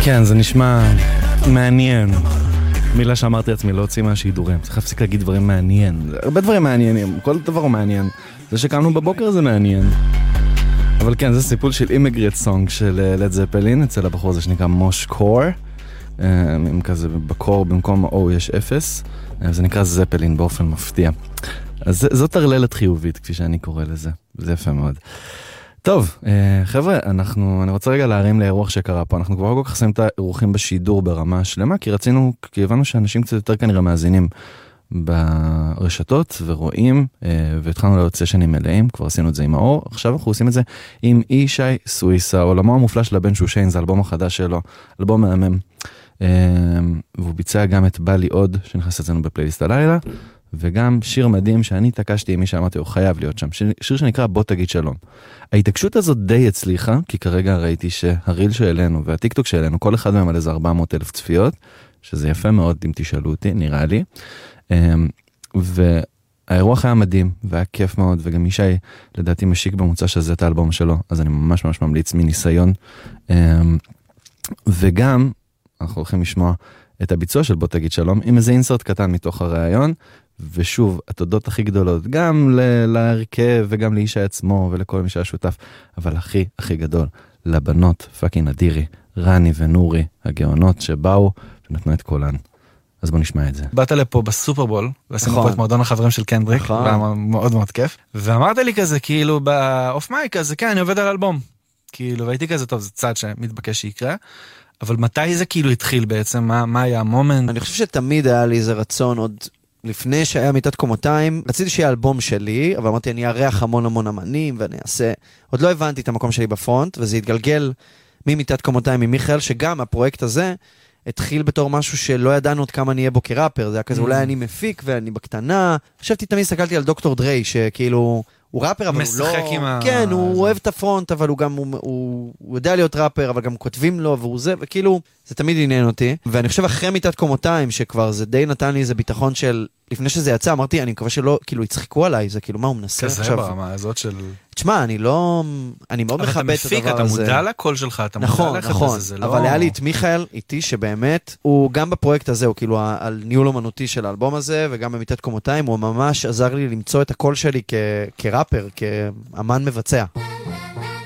כן, זה נשמע מעניין. מילה שאמרתי לעצמי, לא הוציא מהשידורים. צריך להפסיק להגיד דברים מעניין. הרבה דברים מעניינים, כל דבר הוא מעניין. זה שקמנו בבוקר זה מעניין. אבל כן, זה סיפול של אימגרט סונג של לד זפלין, אצל הבחור הזה שנקרא מוש קור. עם כזה בקור במקום O יש 0. זה נקרא זפלין באופן מפתיע. אז זאת הרללת חיובית, כפי שאני קורא לזה. זה יפה מאוד. טוב, חבר'ה, אני רוצה רגע להרים לאירוח שקרה פה. אנחנו כבר כל כך עושים את האירוחים בשידור ברמה שלמה, כי הבנו שאנשים קצת יותר כנראה מאזינים ברשתות ורואים, והתחלנו להיות סשנים מלאים, כבר עשינו את זה עם האור, עכשיו אנחנו עושים את זה עם ישי סוויסה, עולמו המופלא של הבן שושיין, זה האלבום החדש שלו, אלבום מהמם, והוא ביצע גם את בא לי עוד, שנכנס אצלנו בפלייליסט הלילה, וגם שיר מדהים שאני התעקשתי עם מי שאמרתי, הוא חייב להיות שם, שיר שנקרא בוא תגיד שלום. ההתעקשות הזאת די הצליחה, כי כרגע ראיתי שהריל שאלינו והטיקטוק שאלינו, כל אחד מהם על איזה 400,000 צפיות, שזה יפה מאוד אם תשאלו אותי, נראה לי. והאירוח היה מדהים, והיה כיף מאוד, וגם ישי לדעתי משיק במוצא שזה את האלבום שלו, אז אני ממש ממש ממליץ מניסיון. וגם, אנחנו הולכים לשמוע את הביצוע של בוא תגיד שלום, עם איזה אינסרט קטן מתוך הרעיון, ושוב, התודות הכי גדולות, גם להרכב וגם לאיש עצמו ולכל מי שהיה שותף, אבל הכי הכי גדול, לבנות, פאקינג אדירי, רני ונורי, הגאונות שבאו ונתנו את קולן. אז בוא נשמע את זה. באת לפה בסופרבול, ועשינו פה את מועדון החברים של קנדריק, והיה מאוד מאוד כיף, ואמרת לי כזה, כאילו באוף מייק, כזה, כן, אני עובד על אלבום, כאילו, והייתי כזה, טוב, זה צעד שמתבקש שיקרה, אבל מתי זה כאילו התחיל בעצם? מה היה המומנט? אני חושב שתמיד היה לי איזה רצון, עוד לפני שהיה מיטת קומותיים, רציתי שיהיה אלבום שלי, אבל אמרתי, אני ארח המון המון אמנים, ואני אעשה, עוד לא הבנתי את המקום שלי בפרונט, וזה התגלגל ממיטת קומותיים ממיכאל, שגם הפרויקט הזה התחיל בתור משהו שלא ידענו עוד כמה נהיה בו כראפר, זה היה כזה, אולי אני מפיק ואני בקטנה, חשבתי תמיד הסתכלתי על דוקטור דריי, שכאילו, הוא ראפר, אבל הוא לא... כן, הוא אוהב את הפרונט, אבל הוא גם, הוא יודע להיות ראפר, אבל גם כותבים לו, והוא זה, וכאילו, זה תמיד עניין אותי. ואני חושב אחרי מיטת קומותיים, שכבר זה די נתן לי איזה ביטחון של, לפני שזה יצא, אמרתי, אני מקווה שלא, כאילו, יצחקו עליי, זה כאילו, מה הוא מנסה עכשיו? כזה ברמה הזאת של... תשמע, אני מאוד מכבד את הדבר הזה. אתה מודע לקול שלך, אתה מודע לך נכון, זה לא... אבל היה לי את מיכאל איתי שבאמת, הוא גם בפרויקט הזה, הוא כאילו על ניהול אומנותי של האלבום הזה, וגם במיטת קומותיים, הוא ממש עזר לי למצוא את הקול שלי כראפר, כאמן מבצע.